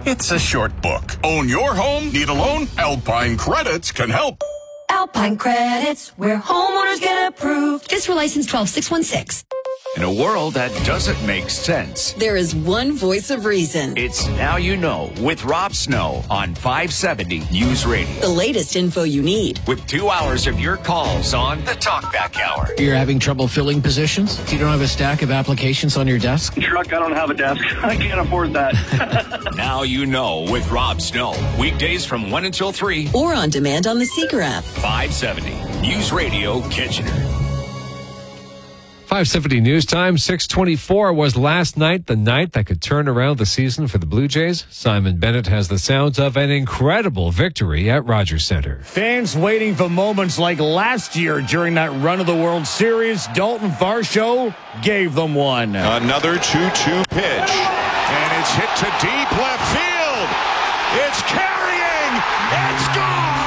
It's a short book. Own your home? Need a loan? Alpine Credits can help. Alpine Credits, where homeowners get approved. Just for license 12616. In a world that doesn't make sense, there is one voice of reason. It's Now You Know with Rob Snow on 570 News Radio. The latest info you need. With 2 hours of your calls on the Talkback Hour. You're having trouble filling positions? You don't have a stack of applications on your desk? Truck, I don't have a desk. I can't afford that. Now You Know with Rob Snow. Weekdays from 1 until 3. Or on demand on the Seeker app. 570 News Radio Kitchener. 570 News Time, 6:24 was last night the night that could turn around the season for the Blue Jays. Simon Bennett has the sounds of an incredible victory at Rogers Centre. Fans waiting for moments like last year during that run of the World Series. Dalton Varsho gave them one. Another 2-2 pitch, and it's hit to deep left field. It's carrying. It's gone.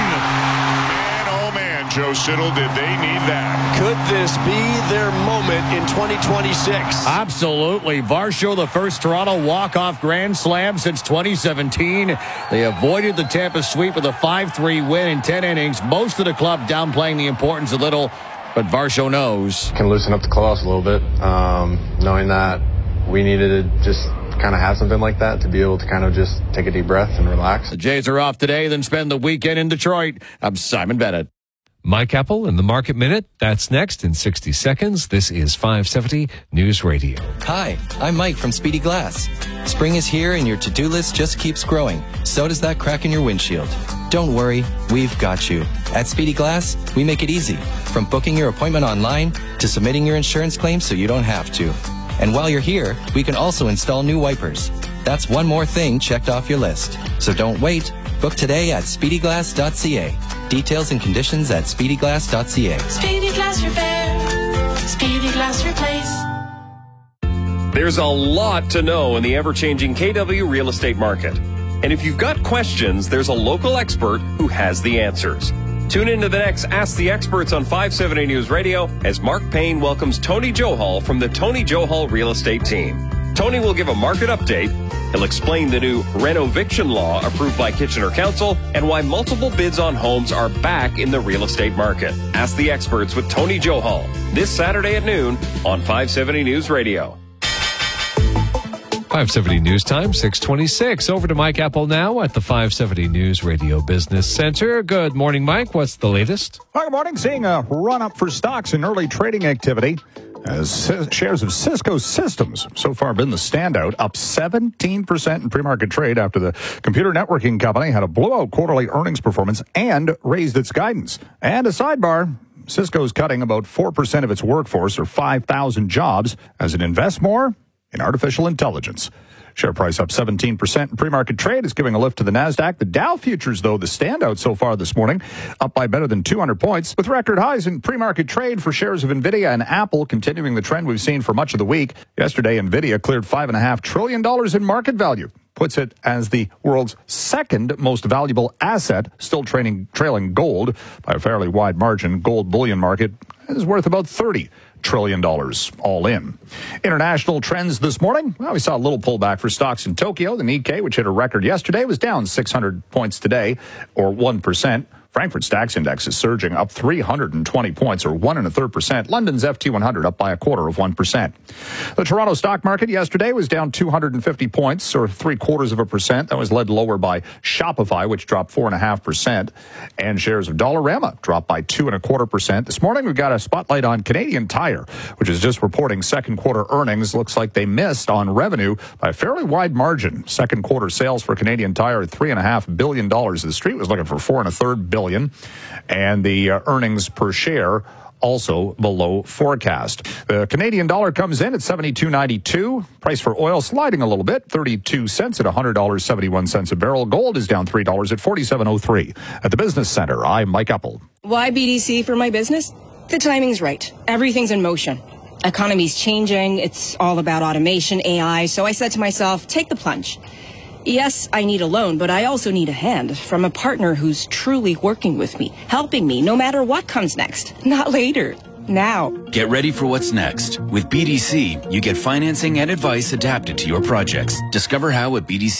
Joe Siddle, did they need that? Could this be their moment in 2026? Absolutely. Varsho, the first Toronto walk-off grand slam since 2017. They avoided the Tampa sweep with a 5-3 win in 10 innings. Most of the club downplaying the importance a little, but Varsho knows. Can loosen up the clubhouse a little bit, knowing that we needed to just kind of have something like that to be able to kind of just take a deep breath and relax. The Jays are off today, then spend the weekend in Detroit. I'm Simon Bennett. Mike Apple in the Market Minute. That's next in 60 seconds. This is 570 News Radio. Hi, I'm Mike from Speedy Glass. Spring is here and your to-do list just keeps growing. So does that crack in your windshield. Don't worry, we've got you. At Speedy Glass, we make it easy. From booking your appointment online to submitting your insurance claim so you don't have to. And while you're here, we can also install new wipers. That's one more thing checked off your list. So don't wait. Book today at speedyglass.ca. Details and conditions at speedyglass.ca. Speedy Glass Repair. Speedy Glass Replace. There's a lot to know in the ever-changing KW real estate market. And if you've got questions, there's a local expert who has the answers. Tune into the next Ask the Experts on 570 News Radio as Mark Payne welcomes Tony Johal from the Tony Johal Real Estate Team. Tony will give a market update. He'll explain the new renoviction law approved by Kitchener Council and why multiple bids on homes are back in the real estate market. Ask the Experts with Tony Johal this Saturday at noon on 570 News Radio. 570 News Time, 6:26. Over to Mike Apple now at the 570 News Radio Business Center. Good morning, Mike. What's the latest? Well, good morning. Seeing a run-up for stocks in early trading activity as shares of Cisco Systems so far been the standout, up 17% in pre-market trade after the computer networking company had a blowout quarterly earnings performance and raised its guidance. And a sidebar, Cisco's cutting about 4% of its workforce, or 5,000 jobs, as it invests more in artificial intelligence. Share price up 17% in pre-market trade is giving a lift to the NASDAQ. The Dow futures, though, the standout so far this morning, up by better than 200 points, with record highs in pre-market trade for shares of NVIDIA and Apple, continuing the trend we've seen for much of the week. Yesterday, NVIDIA cleared $5.5 trillion in market value, puts it as the world's second most valuable asset, still trailing gold by a fairly wide margin. Gold bullion market is worth about $30 trillion all in. International trends this morning. Well, we saw a little pullback for stocks in Tokyo. The Nikkei, which hit a record yesterday, was down 600 points today, or 1%. Frankfurt's DAX index is surging, up 320 points, or 1.25%. London's FT100 up by 0.25%. The Toronto stock market yesterday was down 250 points, or 0.75%. That was led lower by Shopify, which dropped 4.5%. And shares of Dollarama dropped by 2.25%. This morning, we've got a spotlight on Canadian Tire, which is just reporting second quarter earnings. Looks like they missed on revenue by a fairly wide margin. Second quarter sales for Canadian Tire at $3.5 billion. The street was looking for $4.25 billion. And the earnings per share also below forecast. The Canadian dollar comes in at $72.92. Price for oil sliding a little bit, 32 cents at $100.71 a barrel. Gold is down $3 at $47.03. At the Business Center, I'm Mike Apple. Why BDC for my business? The timing's right. Everything's in motion. Economy's changing. It's all about automation, AI. So I said to myself, take the plunge. Yes, I need a loan, but I also need a hand from a partner who's truly working with me, helping me no matter what comes next. Not later. Now. Get ready for what's next. With BDC, you get financing and advice adapted to your projects. Discover how at BDC.